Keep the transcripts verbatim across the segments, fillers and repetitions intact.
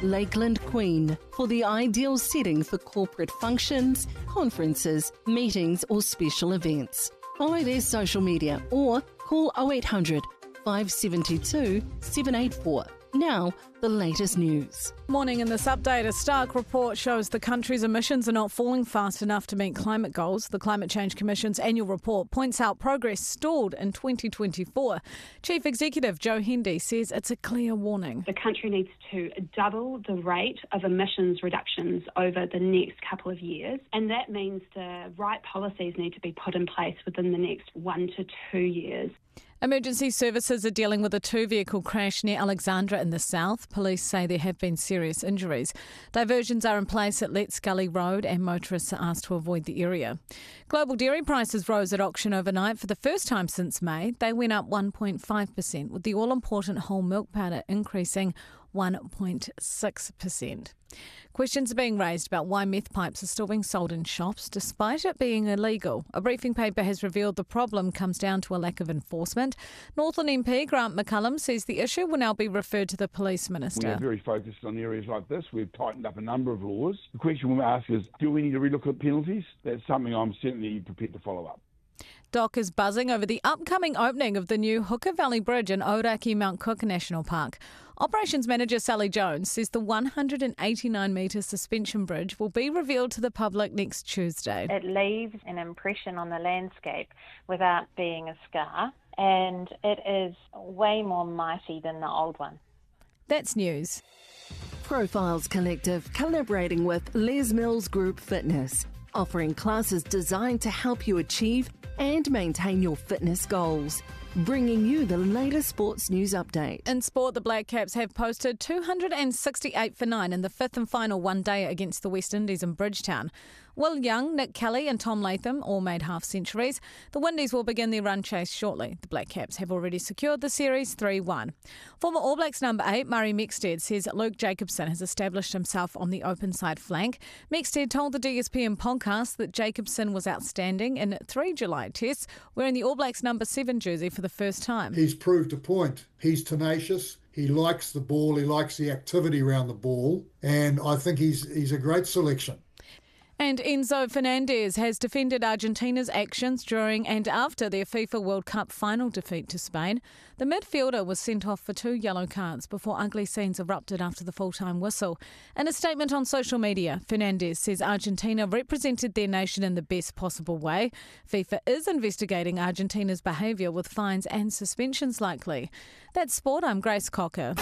Lakeland Queen for the ideal setting for corporate functions, conferences, meetings or special events. Follow their social media or call oh eight hundred, five seven two, seven eight four. Now, the latest news. Morning in this update, a stark report shows the country's emissions are not falling fast enough to meet climate goals. The Climate Change Commission's annual report points out progress stalled in twenty twenty-four. Chief Executive Joe Hendy says it's a clear warning. The country needs to double the rate of emissions reductions over the next couple of years, and that means the right policies need to be put in place within the next one to two years. Emergency services are dealing with a two-vehicle crash near Alexandra in the south. Police say there have been serious injuries. Diversions are in place at Letts Gully Road and motorists are asked to avoid the area. Global dairy prices rose at auction overnight for the first time since May. They went up one point five percent, with the all-important whole milk powder increasing one point six percent. Questions are being raised about why meth pipes are still being sold in shops despite it being illegal. A briefing paper has revealed the problem comes down to a lack of enforcement. Northland M P Grant McCullum says the issue will now be referred to the police minister. We are very focused on areas like this. We've tightened up a number of laws. The question we'll ask is, do we need to relook at penalties? That's something I'm certainly prepared to follow up. Doc is buzzing over the upcoming opening of the new Hooker Valley Bridge in Ōrākei Mount Cook National Park. Operations Manager Sally Jones says the one hundred eighty-nine metre suspension bridge will be revealed to the public next Tuesday. It leaves an impression on the landscape without being a scar, and it is way more mighty than the old one. That's news. Profiles Collective collaborating with Les Mills Group Fitness, offering classes designed to help you achieve and maintain your fitness goals. Bringing you the latest sports news update. In sport, the Black Caps have posted two hundred sixty-eight for nine in the fifth and final one-day against the West Indies in Bridgetown. Will Young, Nick Kelly and Tom Latham all made half-centuries. The Windies will begin their run chase shortly. The Black Caps have already secured the series three one. Former All Blacks number eight, Murray Mexted, says Luke Jacobson has established himself on the open side flank. Mexted told the D S P N podcast that Jacobson was outstanding in three July tests, wearing the All Blacks number seven jersey for the first time. He's proved a point. He's tenacious. He likes the ball. He likes the activity around the ball. And I think he's he's a great selection. And Enzo Fernandez has defended Argentina's actions during and after their FIFA World Cup final defeat to Spain. The midfielder was sent off for two yellow cards before ugly scenes erupted after the full-time whistle. In a statement on social media, Fernandez says Argentina represented their nation in the best possible way. FIFA is investigating Argentina's behaviour with fines and suspensions likely. That's sport. I'm Grace Cocker.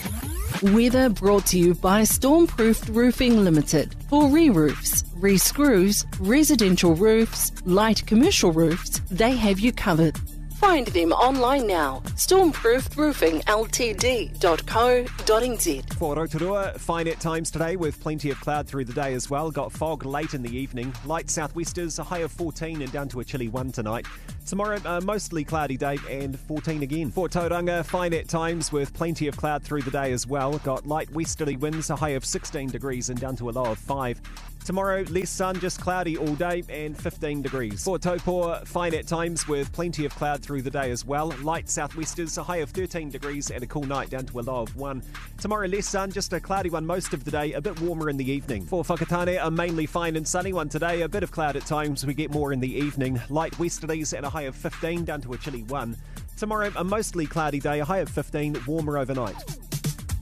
Weather brought to you by Stormproofed Roofing Limited. For re-roofs, re-screws, residential roofs, light commercial roofs, they have you covered. Find them online now. stormproofed roofing l t d dot co dot n z. For Rotorua, fine at times today with plenty of cloud through the day as well. Got fog late in the evening. Light southwesters, a high of fourteen and down to a chilly one tonight. Tomorrow, a mostly cloudy day and fourteen again. For Tauranga, fine at times with plenty of cloud through the day as well. Got light westerly winds, a high of sixteen degrees and down to a low of five. Tomorrow, less sun, just cloudy all day and fifteen degrees. For Taupo, fine at times with plenty of cloud through the day as well. Light southwesters, a high of thirteen degrees and a cool night down to a low of one. Tomorrow, less sun, just a cloudy one most of the day, a bit warmer in the evening. For Whakatane, a mainly fine and sunny one today, a bit of cloud at times, we get more in the evening. Light westerlies and a high of fifteen down to a chilly one. Tomorrow, a mostly cloudy day, a high of fifteen, warmer overnight.